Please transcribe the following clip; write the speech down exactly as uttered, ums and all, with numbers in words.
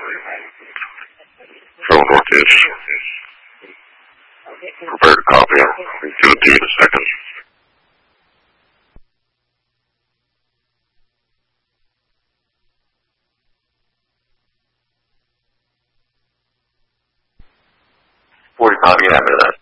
Phil Northeast. Prepare to copy. I'll give it to you in a second. forty-five, yeah, after that.